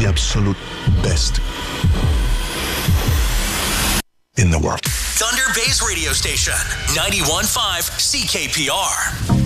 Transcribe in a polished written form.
the absolute best in the world. Thunder Bay's radio station, 91.5 CKPR.